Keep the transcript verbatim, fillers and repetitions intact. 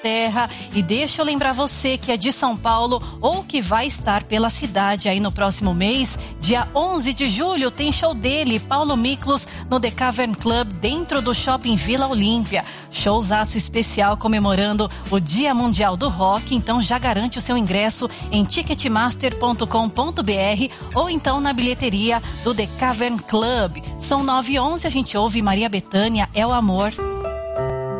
terra. E deixa eu lembrar você que é de São Paulo ou que vai estar pela cidade aí no próximo mês, dia onze de julho, tem show dele, Paulo Miklos, no The Cavern Club, dentro do Shopping Vila Olímpia. Showzaço especial comemorando o Dia Mundial do Rock. Então já garante o seu ingresso em ticketmaster ponto com ponto br ou então na bilheteria do The Cavern Club. São nove e onze, a gente ouve Maria Bethânia, É o Amor.